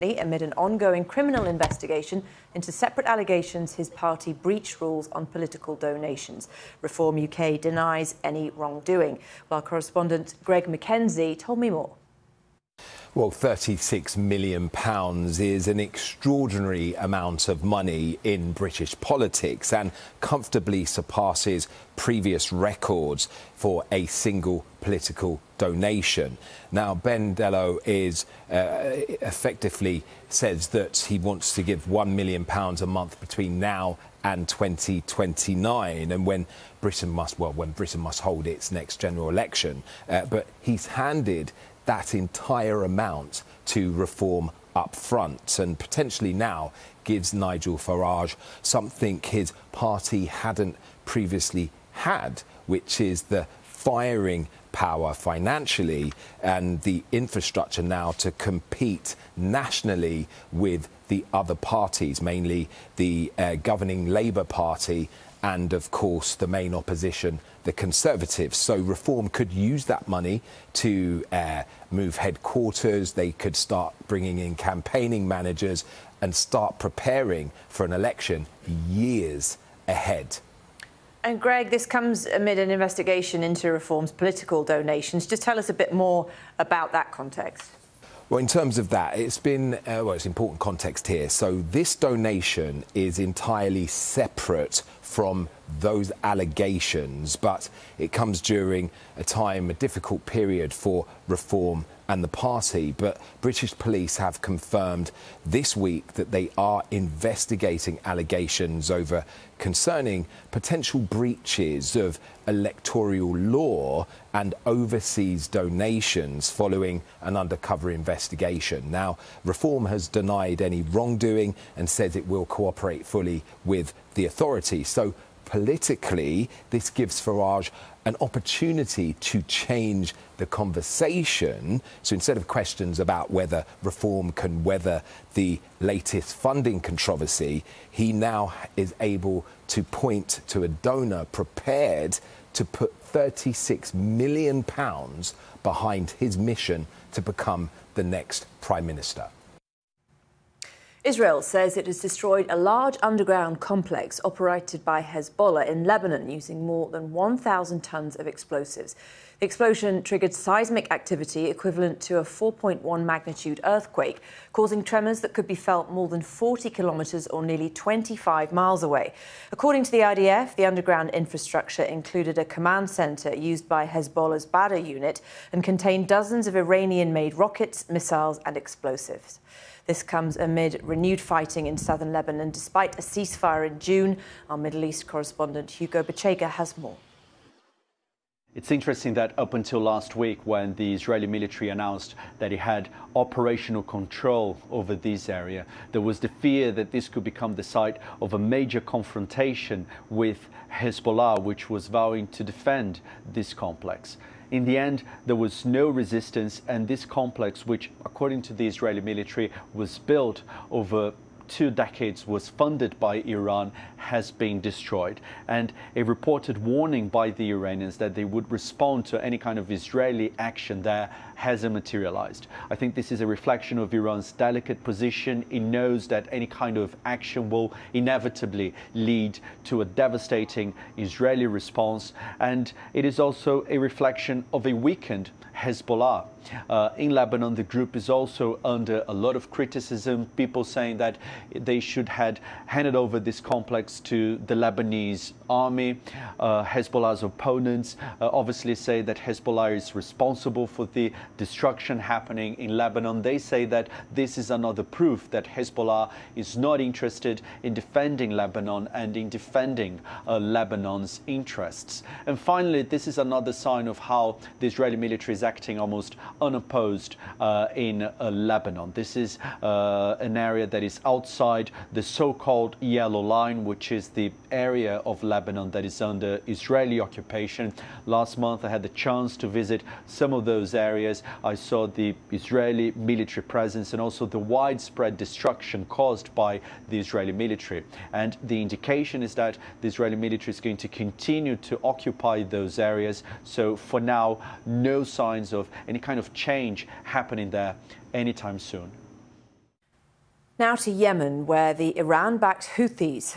amid an ongoing criminal investigation into separate allegations his party breached rules on political donations. Reform UK denies any wrongdoing, while correspondent Greg Mackenzie told me more. Well, £36 million is an extraordinary amount of money in British politics and comfortably surpasses previous records for a single political donation. Now, Ben Dello is effectively says that he wants to give £1 million a month between now and 2029, and when Britain must hold its next general election. But he's handed that entire amount to Reform up front, and potentially now gives Nigel Farage something his party hadn't previously had, which is the firing power financially and the infrastructure now to compete nationally with the other parties, mainly the governing Labour Party and, of course, the main opposition, the Conservatives. So Reform could use that money to move headquarters. They could start bringing in campaigning managers and start preparing for an election years ahead. And Greg, this comes amid an investigation into Reform's political donations. Just tell us a bit more about that context. Well, in terms of that, it's been, it's important context here. So this donation is entirely separate from those allegations, but it comes during a difficult period for Reform and the party. But British police have confirmed this week that they are investigating allegations concerning potential breaches of electoral law and overseas donations following an undercover investigation. Now, Reform has denied any wrongdoing and says it will cooperate fully with the authorities. So politically, this gives Farage an opportunity to change the conversation. So instead of questions about whether Reform can weather the latest funding controversy, he now is able to point to a donor prepared to put £36 million behind his mission to become the next Prime Minister. Israel says it has destroyed a large underground complex operated by Hezbollah in Lebanon using more than 1,000 tons of explosives. The explosion triggered seismic activity equivalent to a 4.1 magnitude earthquake, causing tremors that could be felt more than 40 kilometres or nearly 25 miles away. According to the IDF, the underground infrastructure included a command centre used by Hezbollah's Badr unit and contained dozens of Iranian-made rockets, missiles and explosives. This comes amid renewed fighting in southern Lebanon, despite a ceasefire in June. Our Middle East correspondent Hugo Bachega has more. It's interesting that up until last week, when the Israeli military announced that it had operational control over this area, there was the fear that this could become the site of a major confrontation with Hezbollah, which was vowing to defend this complex. In the end, there was no resistance, and this complex, which, according to the Israeli military, was built over 2 decades, was funded by Iran, has been destroyed. And a reported warning by the Iranians that they would respond to any kind of Israeli action there hasn't materialized. I think this is a reflection of Iran's delicate position. It knows that any kind of action will inevitably lead to a devastating Israeli response. And it is also a reflection of a weakened Hezbollah. In Lebanon, the group is also under a lot of criticism, people saying that they should have handed over this complex to the Lebanese army. Hezbollah's opponents obviously say that Hezbollah is responsible for the destruction happening in Lebanon. They say that this is another proof that Hezbollah is not interested in defending Lebanon and in defending Lebanon's interests. And finally, this is another sign of how the Israeli military is acting almost unopposed in Lebanon. This is an area that is outside the so-called Yellow Line, which is the area of Lebanon that is under Israeli occupation. Last month, I had the chance to visit some of those areas. I saw the Israeli military presence and also the widespread destruction caused by the Israeli military. And the indication is that the Israeli military is going to continue to occupy those areas. So for now, no signs of any kind of change happening there anytime soon. Now to Yemen, where the Iran-backed Houthis